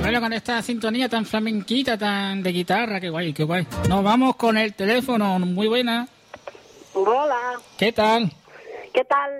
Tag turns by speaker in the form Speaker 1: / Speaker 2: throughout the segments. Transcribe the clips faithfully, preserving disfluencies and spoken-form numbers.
Speaker 1: Bueno, con esta sintonía tan flamenquita, tan de guitarra, qué guay, qué guay. Nos vamos con el teléfono, muy buena.
Speaker 2: Hola.
Speaker 1: ¿Qué tal?
Speaker 2: ¿Qué tal?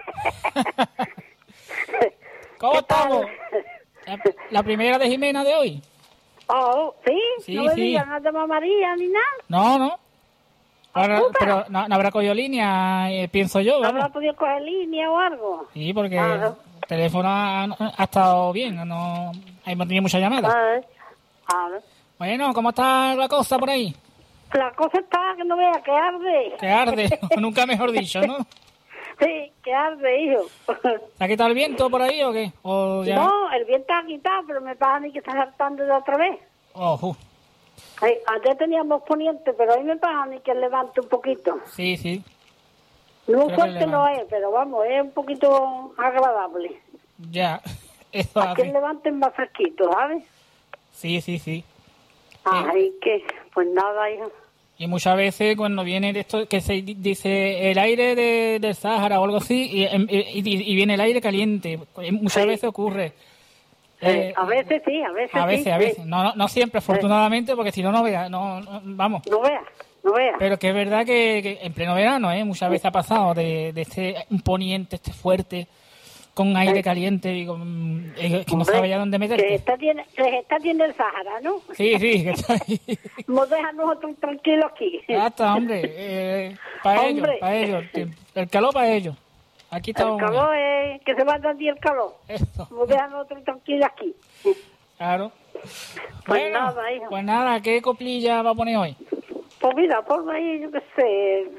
Speaker 1: ¿Cómo
Speaker 2: ¿Qué
Speaker 1: estamos?
Speaker 2: tal?
Speaker 1: La, la primera de Jimena de hoy.
Speaker 2: Oh, ¿sí?
Speaker 1: Sí,
Speaker 2: no me
Speaker 1: sí.
Speaker 2: digan, no llama María ni nada.
Speaker 1: No, no. Ahora,
Speaker 2: ¿Puta?
Speaker 1: pero no, no habrá cogido línea, eh, pienso yo,
Speaker 2: ¿No
Speaker 1: vamos.
Speaker 2: habrá podido coger línea o algo?
Speaker 1: Sí, porque
Speaker 2: Claro.
Speaker 1: el teléfono ha, ha estado bien, no hemos tenido muchas llamadas.
Speaker 2: A ver. A ver.
Speaker 1: Bueno, ¿cómo está la cosa por ahí?
Speaker 2: La cosa está que no vea, que arde.
Speaker 1: Que arde, nunca mejor dicho, ¿no?
Speaker 2: Sí, que arde, hijo.
Speaker 1: ¿Se ha quitado el viento por ahí o qué? ¿O ya?
Speaker 2: No, el viento ha quitado, pero me pasa a mí que está saltando de otra vez.
Speaker 1: Ojo.
Speaker 2: Ay, ayer teníamos poniente, pero hoy me pasa a mí que levante un poquito.
Speaker 1: Sí, sí,
Speaker 2: Muy
Speaker 1: Creo que
Speaker 2: fuerte no
Speaker 1: levante.
Speaker 2: es, pero vamos, es un poquito agradable.
Speaker 1: ya. Eso
Speaker 2: Que
Speaker 1: así.
Speaker 2: levanten más fresquito, ¿sabes?
Speaker 1: Sí, sí, sí.
Speaker 2: Ay, que, pues nada, hijo.
Speaker 1: Y muchas veces cuando viene de esto, que se di- dice el aire de, del Sáhara o algo así, y, em, y, y viene el aire caliente, muchas
Speaker 2: Sí.
Speaker 1: veces ocurre.
Speaker 2: Eh,
Speaker 1: Eh,
Speaker 2: a veces sí, a veces
Speaker 1: A veces,
Speaker 2: sí.
Speaker 1: a
Speaker 2: sí.
Speaker 1: veces. No, no, no siempre, afortunadamente, porque si no, no vea, no, no, vamos.
Speaker 2: No veas, no veas.
Speaker 1: Pero que es verdad que, que en pleno verano, ¿eh? Muchas veces ha pasado de, de este un poniente, este fuerte, con aire
Speaker 2: Sí.
Speaker 1: caliente, digo, mm, eh, que no
Speaker 2: Hombre,
Speaker 1: sabe ya dónde
Speaker 2: Que
Speaker 1: meterte.
Speaker 2: está tiene, que está tiene el Sahara, ¿no?
Speaker 1: Sí, sí, que está ahí.
Speaker 2: Nos dejan nosotros tranquilos aquí.
Speaker 1: Ya está, hombre. Eh, para ellos,
Speaker 2: Hombre.
Speaker 1: para ellos. El, el calor para ellos. Aquí
Speaker 2: El
Speaker 1: estamos. muy
Speaker 2: calor es que se va a dar el calor.
Speaker 1: bien. Eso,
Speaker 2: Nos dejan nosotros tranquilos aquí.
Speaker 1: claro.
Speaker 2: Pues
Speaker 1: Bueno,
Speaker 2: nada, hijo.
Speaker 1: pues nada, ¿qué coplilla va a poner hoy?
Speaker 2: Pues mira, ponme ahí, yo qué sé.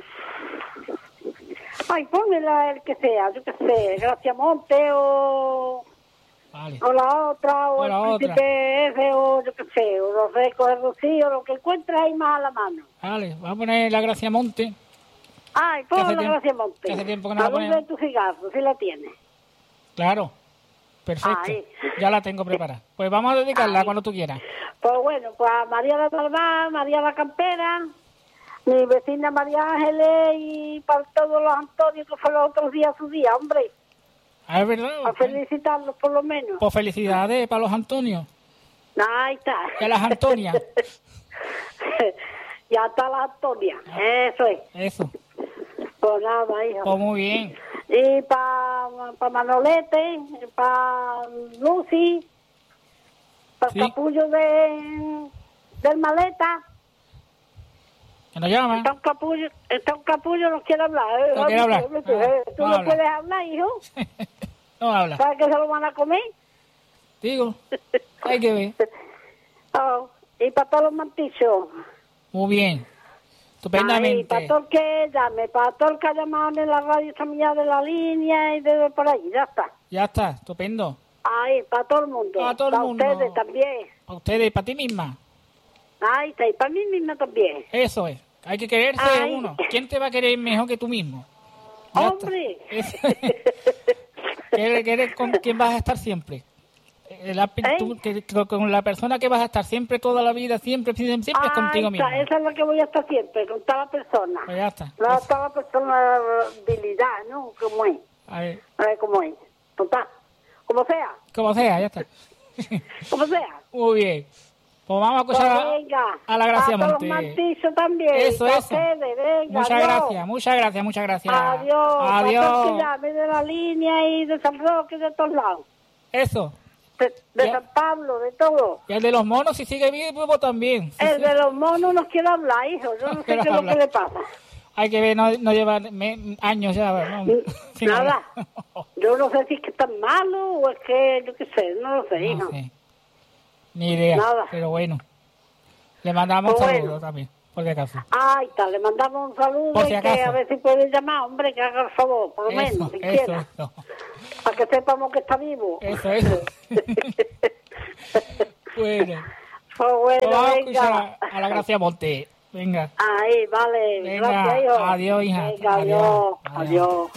Speaker 2: Ay, pónmela el que sea, yo qué sé, Gracia Monte o,
Speaker 1: Vale.
Speaker 2: o la otra, o,
Speaker 1: O la
Speaker 2: el
Speaker 1: otra.
Speaker 2: príncipe ese, o yo qué sé, o los recos de Rocío, lo que encuentres ahí más a la mano.
Speaker 1: Vale, va a poner la Gracia Monte.
Speaker 2: Ay,
Speaker 1: Que hace
Speaker 2: ponme la
Speaker 1: tiempo-
Speaker 2: Gracia Monte.
Speaker 1: que hace tiempo que no la
Speaker 2: La luz
Speaker 1: ponemos.
Speaker 2: de tu cigarro, si la tienes.
Speaker 1: Claro. Perfecto.
Speaker 2: Ay.
Speaker 1: Ya la tengo preparada. Pues vamos a dedicarla
Speaker 2: Ay.
Speaker 1: cuando tú quieras.
Speaker 2: Pues bueno, pues a María la Talbá, María la Campera, mi vecina María Ángeles y para todos los Antonios que fue los otros días su día, hombre.
Speaker 1: Ah, es verdad.
Speaker 2: A felicitarlos por lo menos.
Speaker 1: Pues felicidades para los Antonios.
Speaker 2: Ahí está.
Speaker 1: Y a las Antonias.
Speaker 2: Ya está la Antonia, eso es.
Speaker 1: Eso.
Speaker 2: Pues nada, hijo.
Speaker 1: Pues muy bien.
Speaker 2: Y para pa Manolete, para Lucy, para
Speaker 1: Sí.
Speaker 2: el capullo de, del maleta.
Speaker 1: Que nos llama.
Speaker 2: Está un capullo, está un capullo, no quiere hablar. ¿eh?
Speaker 1: No quiere hablar.
Speaker 2: Tú
Speaker 1: Ah,
Speaker 2: no
Speaker 1: no habla.
Speaker 2: puedes hablar, hijo.
Speaker 1: No habla.
Speaker 2: ¿Sabes que se lo van a comer?
Speaker 1: Digo. Hay que ver.
Speaker 2: Oh, y para todos los mantichos.
Speaker 1: Muy bien.
Speaker 2: Ay,
Speaker 1: Estupendamente.
Speaker 2: para todo el que llame, para todo el que ha llamado en la radio esta mañana de la línea y de por ahí, ya está.
Speaker 1: Ya está. Estupendo.
Speaker 2: Ay, para todo el mundo.
Speaker 1: Para todo el
Speaker 2: para
Speaker 1: mundo.
Speaker 2: ustedes también.
Speaker 1: Para ustedes y para ti misma.
Speaker 2: Ay, está, y para mí misma también.
Speaker 1: Eso es. Hay que quererse
Speaker 2: Ay.
Speaker 1: uno. ¿Quién te va a querer mejor que tú mismo? Ya está.
Speaker 2: ¡Hombre!
Speaker 1: Eso. ¿Quieres- quieres con quién vas a estar siempre? Eh, La,
Speaker 2: ¿Eh?
Speaker 1: tú- que- que- con la persona que vas a estar siempre, toda la vida, siempre, siempre, siempre es
Speaker 2: Ahí
Speaker 1: contigo
Speaker 2: está,
Speaker 1: mismo.
Speaker 2: esa es la que voy a estar siempre, con toda la persona.
Speaker 1: Pues ya está.
Speaker 2: La,
Speaker 1: Eso.
Speaker 2: toda la personalidad, ¿no? Como es.
Speaker 1: A ver,
Speaker 2: A ver cómo es. Total. Como sea.
Speaker 1: como sea, ya está.
Speaker 2: Como sea.
Speaker 1: Muy bien. Pues vamos a escuchar a,
Speaker 2: Pues venga.
Speaker 1: a la Gracia
Speaker 2: a todos
Speaker 1: Monte.
Speaker 2: los mantizos también.
Speaker 1: Eso,
Speaker 2: para
Speaker 1: eso.
Speaker 2: ustedes, venga,
Speaker 1: Muchas
Speaker 2: adiós.
Speaker 1: gracias, muchas gracias, muchas gracias.
Speaker 2: Adiós. Para todos
Speaker 1: Adiós.
Speaker 2: que llamen de la línea y de San Roque, de todos lados.
Speaker 1: Eso.
Speaker 2: De, de
Speaker 1: Ya.
Speaker 2: San Pablo, de todo.
Speaker 1: Y el de los monos, si sigue vivo, pues también. Sí,
Speaker 2: El
Speaker 1: sí.
Speaker 2: de los monos no quiere hablar, hijo. Yo no,
Speaker 1: No
Speaker 2: sé
Speaker 1: quiere
Speaker 2: qué es lo
Speaker 1: hablar.
Speaker 2: que le pasa.
Speaker 1: Hay que ver, no, no lleva me- años ya. ¿No? Sin
Speaker 2: Nada.
Speaker 1: hablar.
Speaker 2: Yo no sé si es que está malo o es que, yo qué sé, no lo sé, hijo.
Speaker 1: No sé. Ni idea.
Speaker 2: Nada.
Speaker 1: Pero bueno. Le mandamos
Speaker 2: Pues
Speaker 1: saludos
Speaker 2: bueno.
Speaker 1: también, por si acaso.
Speaker 2: Ay, tal, le mandamos un saludo
Speaker 1: Por si
Speaker 2: y que
Speaker 1: acaso.
Speaker 2: a ver si puede llamar, hombre, que haga el favor, por lo menos,
Speaker 1: Eso,
Speaker 2: si
Speaker 1: eso,
Speaker 2: quiera,
Speaker 1: eso.
Speaker 2: para que sepamos que está vivo.
Speaker 1: Eso, eso. Bueno.
Speaker 2: Pues bueno,
Speaker 1: Pues vamos a
Speaker 2: venga.
Speaker 1: escuchar a la Gracia Monte. Venga.
Speaker 2: Ahí, vale,
Speaker 1: Venga,
Speaker 2: gracias, hijo.
Speaker 1: adiós, hija.
Speaker 2: Venga,
Speaker 1: Adiós,
Speaker 2: adiós,
Speaker 1: adiós.
Speaker 2: adiós.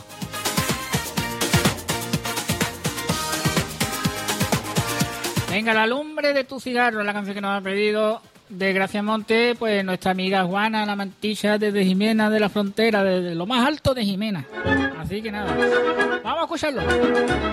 Speaker 1: Venga, la lumbre de tu cigarro, la canción que nos ha pedido de Gracia Monte, pues nuestra amiga Juana, la mantilla desde Jimena de la Frontera, desde lo más alto de Jimena. Así que nada, vamos a escucharlo.